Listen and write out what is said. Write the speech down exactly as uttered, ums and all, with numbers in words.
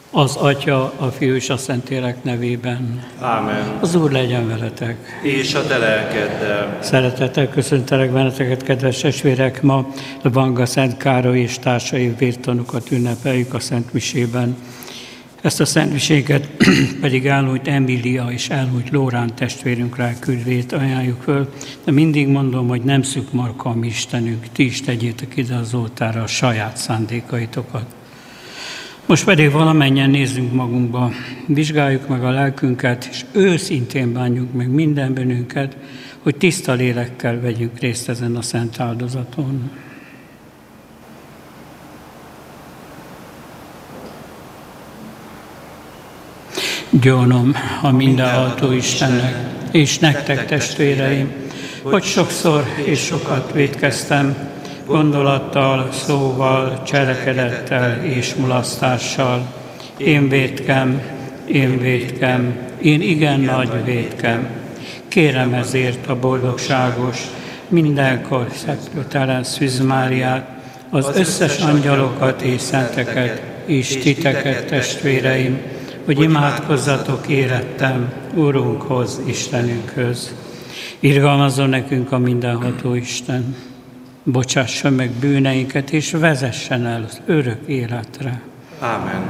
Az Atya, a Fiú és a Szentlélek nevében. Ámen. Az Úr legyen veletek. És a te lelkeddel. Szeretettel köszöntelek benneteket, kedves testvérek! Ma Vanga Szent Károly és társai vértanukat ünnepeljük a Szent Misében. Ezt a Szent Miséket pedig elhunyt Emília és elhunyt Lórán testvérünkre küldvét ajánljuk föl, de mindig mondom, hogy nem szűkmarka a mi Istenünk, ti is tegyétek ide az oltárra a saját szándékaitokat. Most pedig valamennyien nézzünk magunkba, vizsgáljuk meg a lelkünket, és őszintén bánjuk meg minden bűnünket, hogy tiszta lélekkel vegyünk részt ezen a szent áldozaton. Gyónom a mindenható Istennek, és nektek, testvéreim, hogy sokszor és sokat vétkeztem, gondolattal, szóval, cselekedettel és mulasztással. Én vétkem, én vétkem, én igen nagy vétkem. Kérem ezért a boldogságos, mindenkor szeplőtelen Szűz Máriát, az összes angyalokat és szenteket, és titeket, testvéreim, hogy imádkozzatok érettem Urunkhoz, Istenünkhöz. Irgalmazzon nekünk a mindenható Isten, bocsássa meg bűneinket, és vezessen el az örök életre. Ámen.